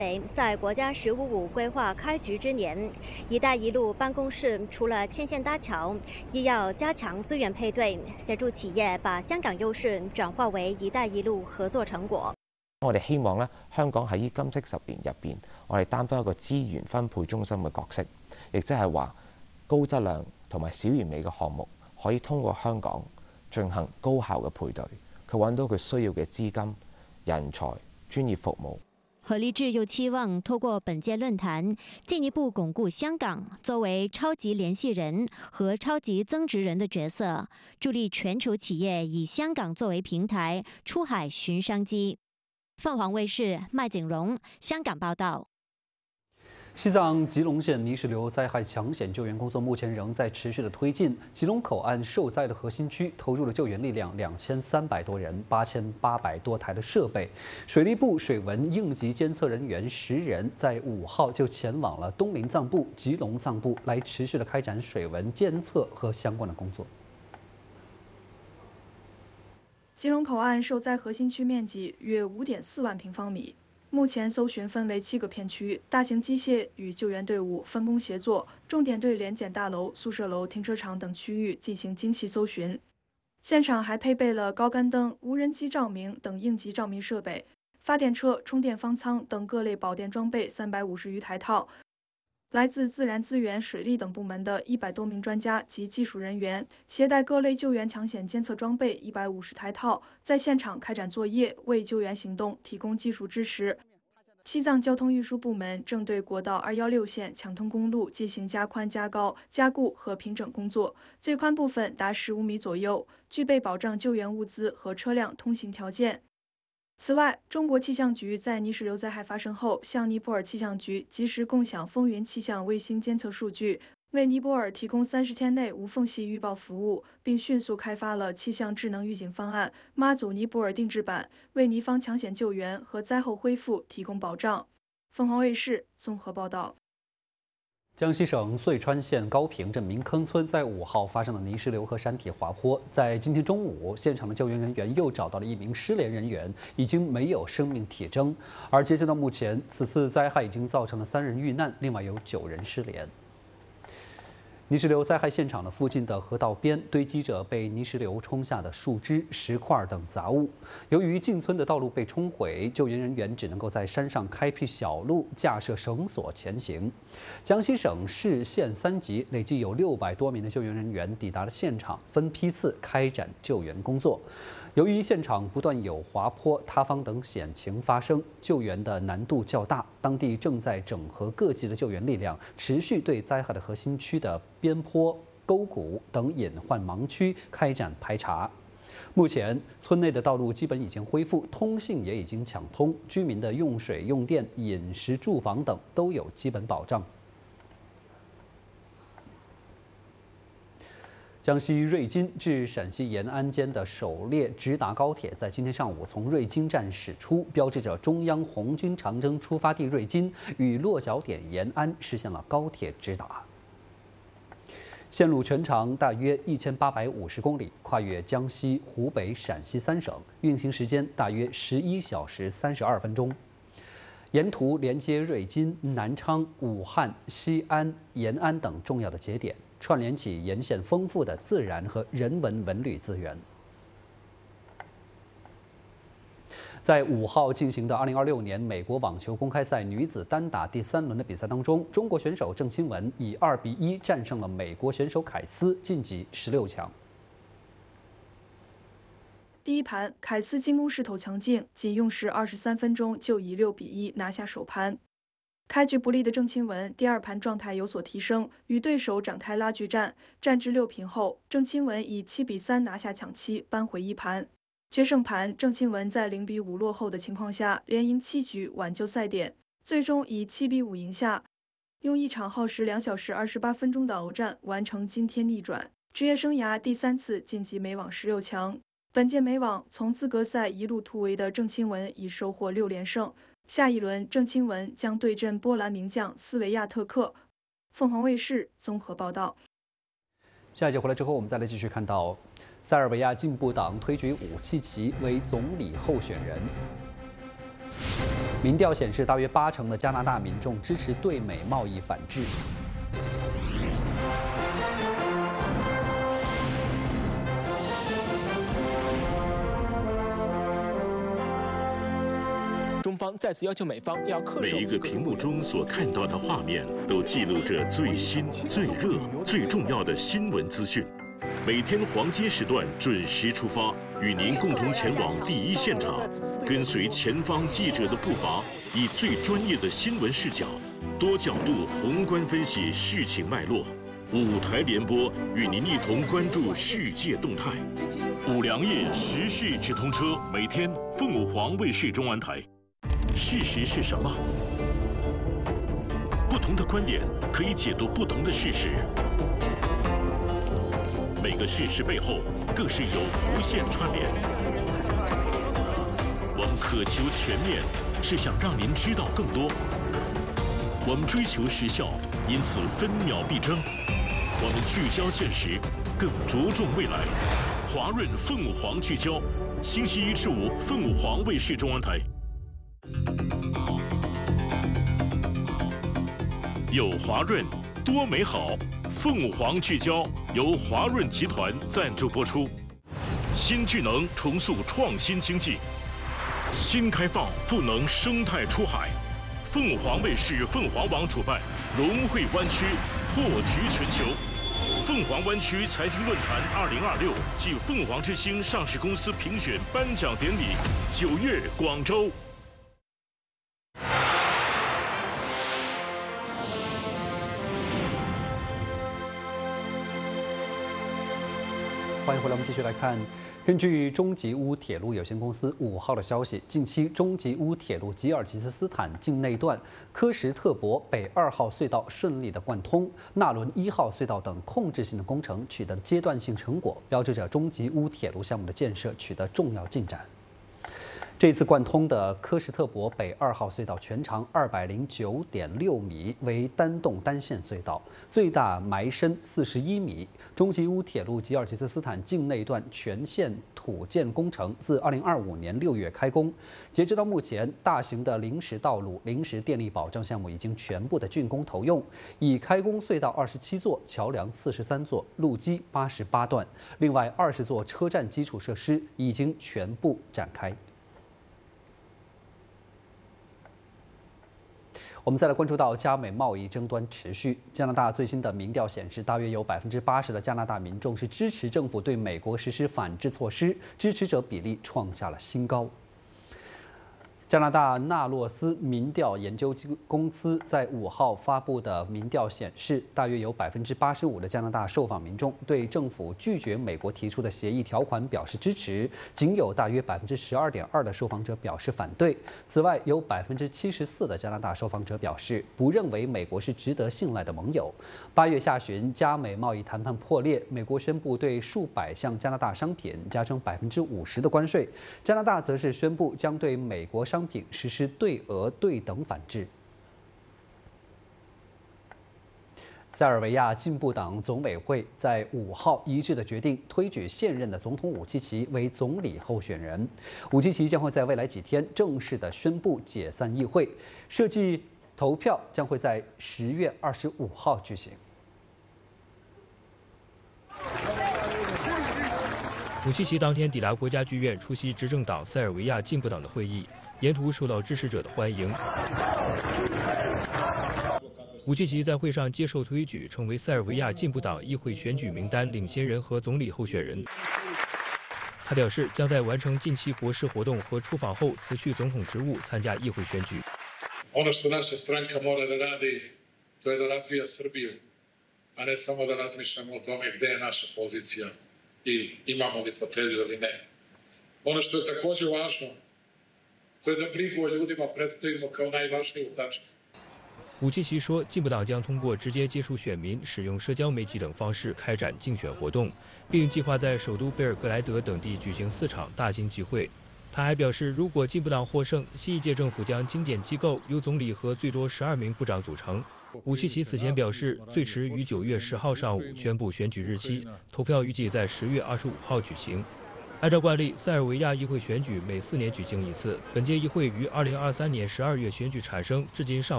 在国家“十五五”规划开局之年，“一带一路”办公室除了牵线搭桥，亦要加強資源配對，協助企業把香港優勢轉化為“一帶一路”合作成果。 我哋希望咧，香港喺呢今昔10年入邊，我哋擔當一個資源分配中心嘅角色，亦即係話高質量同埋小而美嘅項目，可以通過香港進行高效嘅配對，佢揾到佢需要嘅資金、人才、專業服務。 何立志又期望透過本屆論壇，進一步鞏固香港作為超級聯繫人和超級增值人的角色，助力全球企業以香港作為平台出海尋商機。鳳凰衛視麥景榮香港報道。 西藏吉隆县泥石流灾害抢险救援工作目前仍在持续的推进。吉隆口岸受灾的核心区投入了救援力量2300多人、8800多台的设备。水利部水文应急监测人员10人在5号就前往了东林藏布、吉隆藏布，来持续的开展水文监测和相关的工作。 吉隆口岸受灾核心区面积约5.4万平方米。目前搜寻分为7个片区，大型机械与救援队伍分工协作，重点对联检大楼、宿舍楼、停车场等区域进行精细搜寻。现场还配备了高杆灯、无人机照明等应急照明设备，发电车、充电方舱等各类保电装备350余台套。来自自然资源、水利等部门的100多名专家及技术人员，携带各类救援抢险监测装备150台套，在现场开展作业，为救援行动提供技术支持。西藏交通运输部门正对国道216线抢通公路进行加宽、加高、加固和平整工作，最宽部分达15米左右，具备保障救援物资和车辆通行条件。此外，中国气象局在泥石流灾害发生后，向尼泊尔气象局及时共享风云气象卫星监测数据，为尼泊尔提供30天内无缝隙预报服务，并迅速开发了气象智能预警方案“妈祖尼泊尔定制版”，为尼方抢险救援和灾后恢复提供保障。凤凰卫视综合报道。 江西省遂川县高坪镇民坑村在5号发生了泥石流和山体滑坡。在今天中午，现场的救援人员又找到了1名失联人员，已经没有生命体征。而截止到目前，此次灾害已经造成了3人遇难，另外有9人失联。泥石流灾害现场的附近的河道边堆积着被泥石流冲下的树枝、石块等杂物。由于进村的道路被冲毁，救援人员只能够在山上开辟小路，架设绳索前行。江西省市县3级累计有600多名的救援人员抵达了现场，分批次开展救援工作。由于现场不断有滑坡、塌方等险情发生，救援的难度较大。当地正在整合各级的救援力量，持续对灾害的核心区的边坡、沟谷等隐患盲区开展排查。目前，村内的道路基本已经恢复，通信也已经抢通，居民的用水、用电、饮食、住房等都有基本保障。江西瑞金至陕西延安间的首列直达高铁在今天上午从瑞金站驶出，标志着中央红军长征出发地瑞金与落脚点延安实现了高铁直达。线路全长大约1850公里，跨越江西、湖北、陕西3省，运行时间大约11小时32分钟。沿途连接瑞金、南昌、武汉、西安、延安等重要的节点，串联起沿线丰富的自然和人文文旅资源。在5号进行的2026年美国网球公开赛女子单打第3轮的比赛当中，中国选手郑钦文以2比1战胜了美国选手凯斯，晋级16强。 第一盘，凯斯进攻势头强劲，仅用时23分钟就以6比1拿下首盘。开局不利的郑钦文第2盘状态有所提升，与对手展开拉锯战，战至6平后，郑钦文以7比3拿下抢七，扳回一盘。决胜盘，郑钦文在0比5落后的情况下，连赢7局挽救赛点，最终以7比5赢下，用一场耗时2小时28分钟的鏖战完成惊天逆转，职业生涯第3次晋级美网16强。本届美网从资格赛一路突围的郑钦文已收获6连胜。下一轮，郑钦文将对阵波兰名将斯维亚特克。凤凰卫视综合报道。 下一节回来之后，我们再来继续看到，塞尔维亚进步党推举武契奇为总理候选人。 民调显示，大约80%的加拿大民众支持对美贸易反制。 中方再次要求美方要恪守。 每一个屏幕中所看到的画面，都记录着最新、最热、最重要的新闻资讯。每天黄金时段准时出发，与您共同前往第一现场，跟随前方记者的步伐，以最专业的新闻视角，多角度宏观分析事情脉络。5台联播，与您一同关注世界动态。5粮液时事直通车，每天凤凰卫视中文台。事实是什么？不同的观点可以解读不同的事实。每个事实背后更是有无限串联。我们渴求全面，是想让您知道更多。我们追求时效，因此分秒必争。我们聚焦现实，更着重未来。华润凤凰聚焦，星期1至5，凤凰卫视中文台。有华润，多美好。凤凰聚焦由华润集团赞助播出。新智能重塑创新经济，新开放赋能生态出海。凤凰卫视凤凰网主办融汇湾区，破局全球。凤凰湾区财经论坛2026暨凤凰之星上市公司评选颁奖典礼9月广州。 欢迎回来，我们继续来看。根据中吉乌铁路有限公司5号的消息，近期中吉乌铁路吉尔吉斯斯坦境内段科什特伯北2号隧道顺利的贯通，纳伦1号隧道等控制性的工程取得了阶段性成果，标志着中吉乌铁路项目的建设取得重要进展。这次贯通的科什特伯北2号隧道全长209.6米，为单洞单线隧道，最大埋深41米。中吉乌铁路吉尔吉斯斯坦境内段全线土建工程自2025年6月开工，截止到目前，大型的临时道路、临时电力保障项目已经全部的竣工投用，已开工隧道27座，桥梁43座，路基88段，另外20座车站基础设施已经全部展开。我们再来关注到加美贸易争端持续。加拿大最新的民调显示，大约有80%的加拿大民众是支持政府对美国实施反制措施，支持者比例创下了新高。加拿大纳洛斯民调研究公司在5号发布的民调显示，大约有85%的加拿大受访民众对政府拒绝美国提出的协议条款表示支持，仅有大约12.2%的受访者表示反对。此外，有74%的加拿大受访者表示不认为美国是值得信赖的盟友。8月下旬，加美贸易谈判破裂，美国宣布对数百项加拿大商品加征50%的关税，加拿大则是宣布将对美国商品实施对俄对等反制。塞尔维亚进步党总委会在5号一致的决定推举现任的总统武契奇为总理候选人。武契奇将会在未来几天正式的宣布解散议会，设计投票将会在10月25号举行。 武契奇当天抵达国家剧院出席执政党塞尔维亚进步党的会议，沿途受到支持者的欢迎。武契奇在会上接受推举，成为塞尔维亚进步党议会选举名单领先人和总理候选人。他表示，将在完成近期国事活动和出访后辞去总统职务，参加议会选举。 Ono što naša stranka mora da radi, to je da razvija Srbiju, a ne samo da razmišljamo o tome gde je naša pozicija i imamo li fotelju ili ne. Ono što je takođe važno, to je da brigu o ljudima predstavimo kao najvažniju tačku. 武契奇说，进步党将通过直接接触选民、使用社交媒体等方式开展竞选活动，并计划在首都贝尔格莱德等地举行4场大型集会。他还表示，如果进步党获胜，新一届政府将精简机构，由总理和最多12名部长组成。武契奇此前表示，最迟于9月10号上午宣布选举日期，投票预计在10月25号举行。 按照惯例，塞尔维亚议会选举每4年举行一次。本届议会于2023年12月选举产生，至今尚